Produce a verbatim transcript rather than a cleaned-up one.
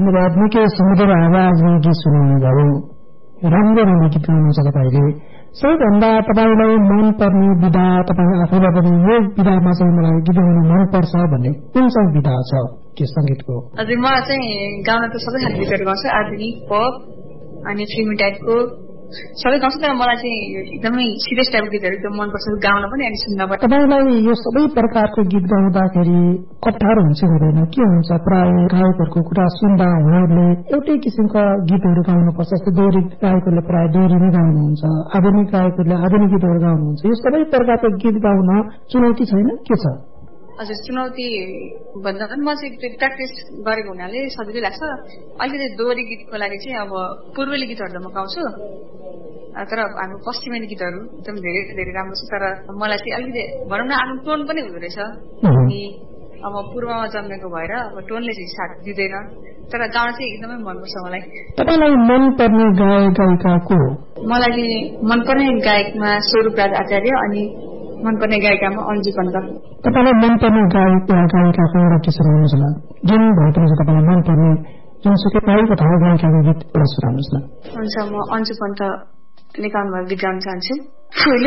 धन्यवाद। निकै सुमधुर आवाजमा गीत सुनाउनु भयो। राम्रो राम्रो गीत गाउनुहुन्छ तपाईँले। सबैभन्दा तपाईँलाई मनपर्ने विधा, तपाईँ आफैलाई पनि यो विधामा चाहिँ मलाई गीत गाउन मनपर्छ भन्ने कुन चाहिँ विधा छ के सङ्गीतको? हजुर, मलाई चाहिँ गाउन त सबै खालको गीतहरू गाउँछु, आधुनिक, पप अनि फिल्मी टाइपको सबै गाउँछु। तर मलाई चाहिँ एकदमै सिरियस टाइपको गीतहरू एकदम मनपर्छ गाउन पनि अनि सुन्न पनि। तपाईँलाई यो सबै प्रकारको गीत गाउँदाखेरि अप्ठ्यारो हुन्छ हुँदैन? के हुन्छ प्राय गायकहरूको कुरा सुन्दा उहाँहरूले एउटै किसिमका गीतहरू गाउनुपर्छ, जस्तै दोहोरी गायकहरूले प्राय दोहोरी नै गाउनुहुन्छ, आधुनिक गायकहरूले आधुनिक गीतहरू गाउनुहुन्छ। यो सबै प्रकारको गीत गाउन चुनौती छैन? के छ? हजुर, चुनौती भन्दा पनि म चाहिँ प्र्याक्टिस गरेको हुनाले सजिलै लाग्छ। अलिकति दोहोरी गीतको लागि चाहिँ अब पूर्वेली गीतहरू त म गाउँछु, तर हाम्रो पश्चिमेली गीतहरू एकदम धेरै धेरै राम्रो छ। तर मलाई चाहिँ अलिकति भनौँ न आफ्नो टोन पनि हुँदो रहेछ। अनि अब पूर्वमा जन्मेको भएर अब टोनले चाहिँ साथ दिँदैन, तर गाउन चाहिँ एकदमै मनपर्छ मलाई। तपाईँलाई मनपर्ने गायक गायिका को? मलाई मनपर्ने गायकमा स्वरूप राज आचार्य अनि मनपर्ने गायिकामा अन्जु पन्त। तपाईँलाई मनपर्ने गायक गायिकाको एउटा के सुनाउनुहोस् न? जुन भएको छ तपाईँलाई मनपर्ने जुनसुकै गायक अथवा गायिकाको गीत एउटा सुनाउनुहोस् न। हुन्छ, म अन्जु पन्तले गाउनुभएको गीत गाउन चाहन्छु।